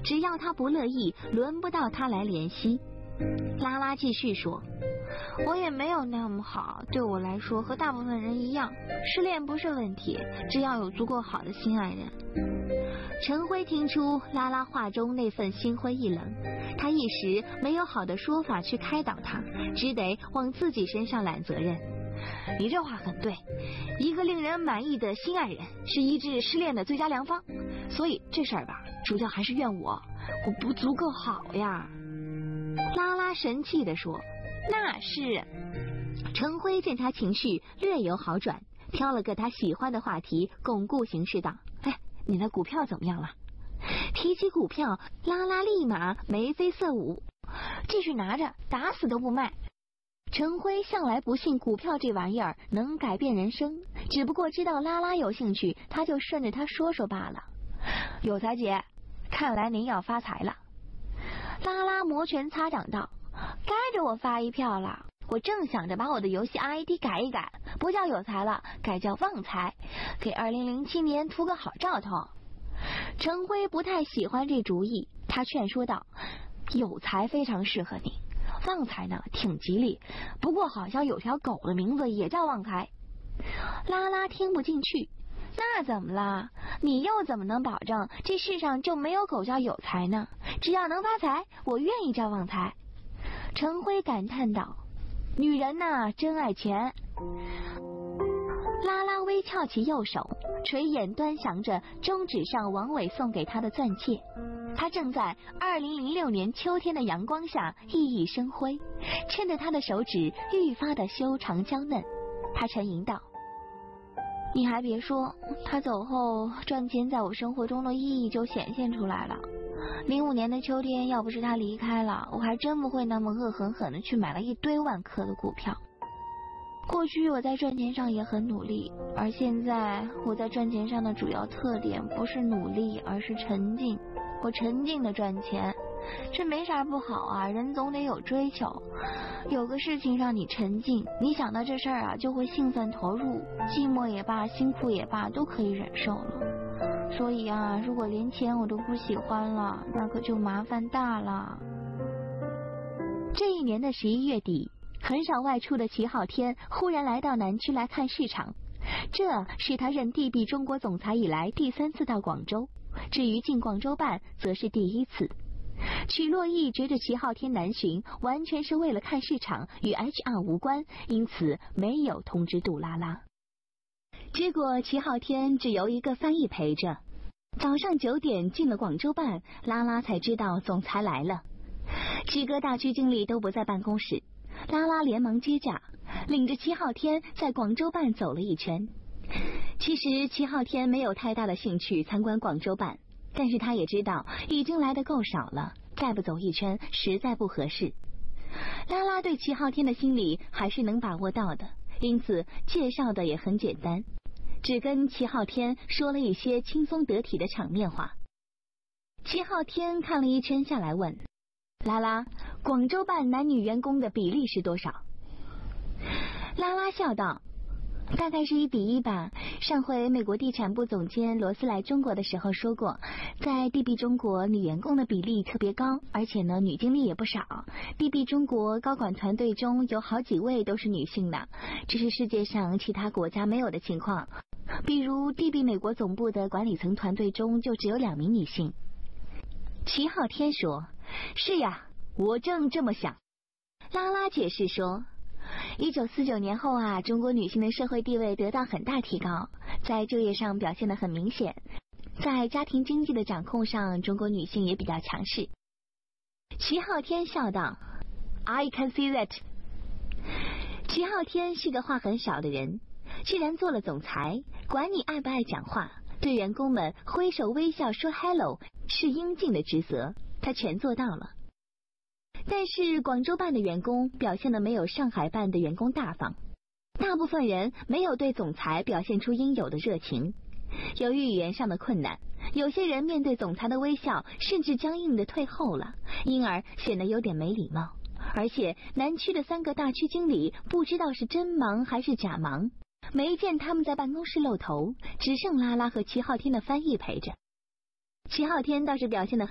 只要他不乐意，轮不到他来怜惜。拉拉继续说，我也没有那么好，对我来说和大部分人一样，失恋不是问题，只要有足够好的心爱人。陈辉听出拉拉话中那份心灰意冷，他一时没有好的说法去开导他，只得往自己身上揽责任。你这话很对，一个令人满意的心爱人是医治失恋的最佳良方，所以这事儿吧，主要还是怨我不足够好呀。拉拉神气地说，那是。陈辉见他情绪略有好转，挑了个他喜欢的话题巩固形势道，哎，你的股票怎么样了？提起股票，拉拉立马眉飞色舞，继续拿着，打死都不卖。陈辉向来不信股票这玩意儿能改变人生，只不过知道拉拉有兴趣，他就顺着他说说罢了。有才姐，看来您要发财了。拉拉摩拳擦掌道，该着我发一票了，我正想着把我的游戏 ID 改一改，不叫有才了，改叫旺财，给2007年图个好兆头。陈辉不太喜欢这主意，他劝说道，有才非常适合你，旺财呢挺吉利，不过好像有条狗的名字也叫旺财。拉拉听不进去，那怎么了？你又怎么能保证这世上就没有狗叫有才呢？只要能发财，我愿意叫旺财。陈辉感叹道，女人呐，真爱钱。拉拉微翘起右手，垂眼端详着中指上王伟送给他的钻戒。他正在2006年秋天的阳光下熠熠生辉，衬得他的手指愈发的修长娇嫩。他沉吟道，你还别说，他走后赚钱在我生活中的意义就显现出来了。05年的秋天，要不是他离开了，我还真不会那么恶狠狠的去买了一堆万科的股票。过去我在赚钱上也很努力，而现在我在赚钱上的主要特点不是努力，而是沉静。我沉静的赚钱，这没啥不好啊，人总得有追求。有个事情让你沉静，你想到这事儿啊，就会兴奋投入，寂寞也罢，辛苦也罢，都可以忍受了。所以啊，如果连钱我都不喜欢了，那可就麻烦大了。这一年的11月底，很少外出的齐昊天忽然来到南区来看市场，这是他任DB中国总裁以来第3次到广州，至于进广州办则是第1次。曲洛毅追着齐昊天南巡，完全是为了看市场，与 HR 无关，因此没有通知杜拉拉。结果齐昊天只由一个翻译陪着，早上9点进了广州办，拉拉才知道总裁来了。7个大区经理都不在办公室，拉拉连忙接驾，领着齐昊天在广州办走了一圈。其实齐昊天没有太大的兴趣参观广州办，但是他也知道已经来得够少了，再不走一圈实在不合适。拉拉对齐昊天的心理还是能把握到的，因此介绍的也很简单，只跟齐昊天说了一些轻松得体的场面话。齐昊天看了一圈下来问，拉拉，广州办男女员工的比例是多少？拉拉笑道，大概是1比1吧。上回美国地产部总监罗斯来中国的时候说过，在 DB 中国女员工的比例特别高，而且呢女经理也不少。DB 中国高管团队中有好几位都是女性的，这是世界上其他国家没有的情况。比如 DB 美国总部的管理层团队中就只有2名女性。齐昊天说，是呀，我正这么想。拉拉解释说，1949年后啊，中国女性的社会地位得到很大提高，在就业上表现得很明显，在家庭经济的掌控上，中国女性也比较强势。齐昊天笑道 I can see that。 齐昊天是个话很少的人，既然做了总裁，管你爱不爱讲话，对员工们挥手微笑说 hello 是应尽的职责，他全做到了。但是广州办的员工表现得没有上海办的员工大方，大部分人没有对总裁表现出应有的热情。由于语言上的困难，有些人面对总裁的微笑甚至僵硬地退后了，因而显得有点没礼貌。而且南区的3个大区经理不知道是真忙还是假忙，没见他们在办公室露头，只剩拉拉和齐昊天的翻译陪着。齐昊天倒是表现得